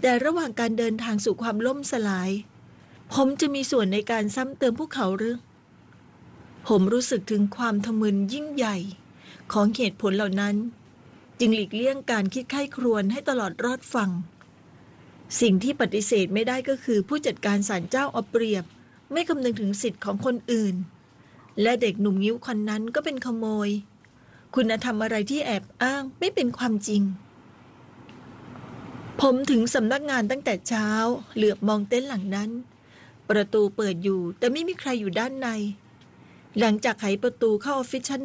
แต่ระหว่างการเดินทางสู่ความล่มสลายผมจะมีส่วนในการซ้ำเติมพวกเขาหรือผมรู้สึกถึงความทะมึนยิ่งใหญ่ของเหตุผลเหล่านั้นจึงหลีกเลี่ยงการคิดใคร่ครวญให้ตลอดรอดฟังสิ่งที่ปฏิเสธไม่ได้ก็คือผู้จัดการศาลเจ้าเอาเปรียบไม่คำนึงถึงสิทธิ์ของคนอื่นและเด็กหนุ่มงิ้วคนนั้นก็เป็นขโมยคุณธรรมอะไรที่แอบอ้างไม่เป็นความจริงผมถึงสำนักงานตั้งแต่เช้าเหลือบมองเต็นท์หลังนั้นประตูเปิดอยู่แต่ไม่มีใครอยู่ด้านในหลังจากไขประตูเข้าออฟฟิศชั้น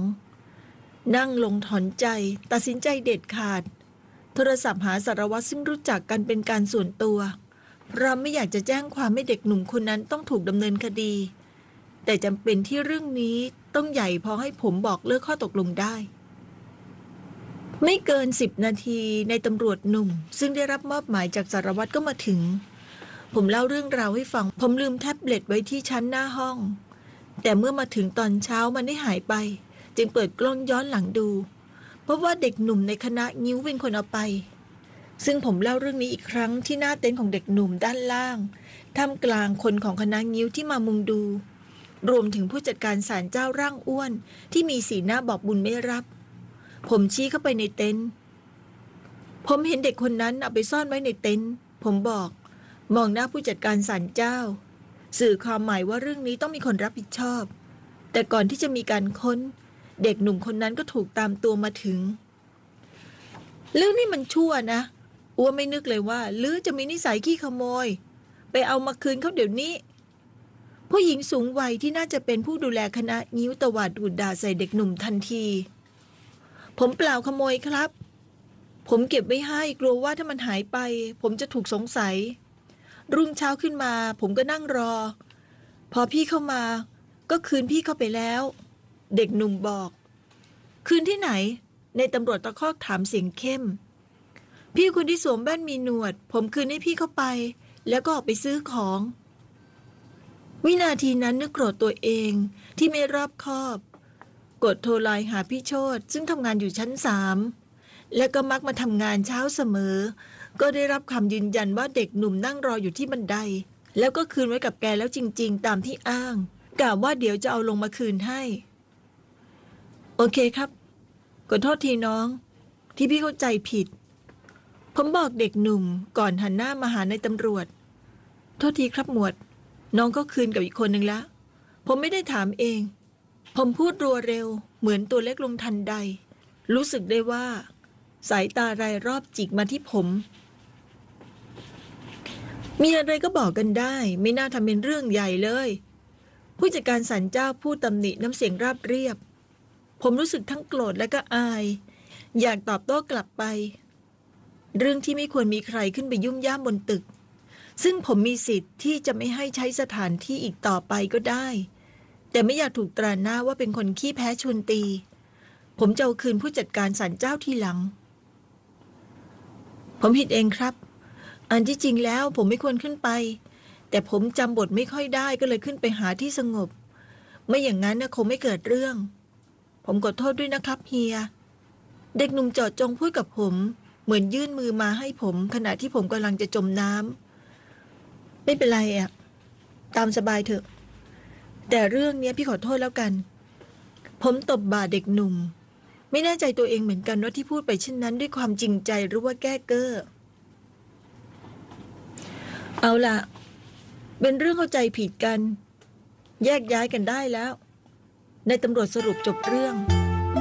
2นั่งลงถอนใจตัดสินใจเด็ดขาดโทรศัพท์หาสารวัตรซึ่งรู้จักกันเป็นการส่วนตัวเพราะไม่อยากจะแจ้งความให้เด็กหนุ่มคนนั้นต้องถูกดำเนินคดีแต่จำเป็นที่เรื่องนี้ต้องใหญ่พอให้ผมบอกเลิกข้อตกลงได้ไม่เกิน10 นาทีในตำรวจหนุ่มซึ่งได้รับมอบหมายจากสารวัตรก็มาถึงผมเล่าเรื่องราวให้ฟังผมลืมแท็บเล็ตไว้ที่ชั้นหน้าห้องแต่เมื่อมาถึงตอนเช้ามันได้หายไปจึงเปิดกล้องย้อนหลังดูเพราะว่าเด็กหนุ่มในคณะงิ้วเป็นคนเอาไปซึ่งผมเล่าเรื่องนี้อีกครั้งที่หน้าเต็นท์ของเด็กหนุ่มด้านล่างท่ามกลางคนของคณะงิ้วที่มามุงดูรวมถึงผู้จัดการศาลเจ้าร่างอ้วนที่มีสีหน้าบอกบุญไม่รับผมชี้เข้าไปในเต็นท์ผมเห็นเด็กคนนั้นเอาไปซ่อนไว้ในเต็นท์ผมบอกมองหน้าผู้จัดการศาลเจ้าสื่อความหมายว่าเรื่องนี้ต้องมีคนรับผิดชอบแต่ก่อนที่จะมีการค้นเด็กหนุ่มคนนั้นก็ถูกตามตัวมาถึงเรื่องนี้มันชั่วนะอ้วไม่นึกเลยว่าลือจะมีนิสัยขี้ขโมยไปเอามาคืนเขาเดี๋ยวนี้ผู้หญิงสูงวัยที่น่าจะเป็นผู้ดูแลคณะงิ้วตวาดดูดด่าใส่เด็กหนุ่มทันทีผมเปล่าขโมยครับผมเก็บไว้ให้กลัวว่าถ้ามันหายไปผมจะถูกสงสัยรุ่งเช้าขึ้นมาผมก็นั่งรอพอพี่เข้ามาก็คืนพี่เข้าไปแล้วเด็กหนุ่มบอกคืนที่ไหนในตำรวจตะคอกถามเสียงเข้มพี่คนที่สวมแว่นมีหนวดผมคืนให้พี่เข้าไปแล้วก็ออกไปซื้อของวินาทีนั้นนึกโกรธตัวเองที่ไม่รอบคอบกดโทรไลน์หาพี่โชติซึ่งทำงานอยู่ชั้น3และก็มักมาทำงานเช้าเสมอก็ได้รับคำยืนยันว่าเด็กหนุ่มนั่งรออยู่ที่บันไดแล้วก็คืนไว้กับแกแล้วจริงๆตามที่อ้างกล่าวว่าเดี๋ยวจะเอาลงมาคืนให้โอเคครับขอโทษทีน้องที่พี่เข้าใจผิดผมบอกเด็กหนุ่มก่อนหันหน้ามาหานายตำรวจโทษทีครับหมวดน้องก็คืนกับอีกคนนึงแล้วผมไม่ได้ถามเองผมพูดรัวเร็วเหมือนตัวเล็กลงทันใดรู้สึกได้ว่าสายตารายรอบจิกมาที่ผมมีอะไรก็บอกกันได้ไม่น่าทำเป็นเรื่องใหญ่เลยผู้จัดการศาลเจ้าพูดตำหนิน้ำเสียงราบเรียบผมรู้สึกทั้งโกรธและก็อายอยากตอบโต้กลับไปเรื่องที่ไม่ควรมีใครขึ้นไปยุ่มย่ามบนตึกซึ่งผมมีสิทธิ์ที่จะไม่ให้ใช้สถานที่อีกต่อไปก็ได้แต่ไม่อยากถูกตราหน้าว่าเป็นคนขี้แพ้ชวนตีผมจะเอาคืนผู้จัดการศาลเจ้าทีหลังผมผิดเองครับอันที่จริงแล้วผมไม่ควรขึ้นไปแต่ผมจำบทไม่ค่อยได้ก็เลยขึ้นไปหาที่สงบไม่อย่างนั้นคงไม่เกิดเรื่องผมขอโทษด้วยนะครับเฮียเด็กหนุ่มเจาะจงพูดกับผมเหมือนยื่นมือมาให้ผมขณะที่ผมกำลังจะจมน้ำไม่เป็นไรตามสบายเถอะแต่เรื่องนี้พี่ขอโทษแล้วกันผมตบบ่าเด็กหนุ่มไม่แน่ใจตัวเองเหมือนกันว่าที่พูดไปเช่นนั้นด้วยความจริงใจหรือว่าแก้เก้อเอาล่ะเป็นเรื่องเข้าใจผิดกันแยกย้ายกันได้แล้วนายตำรวจสรุปจบเรื่อง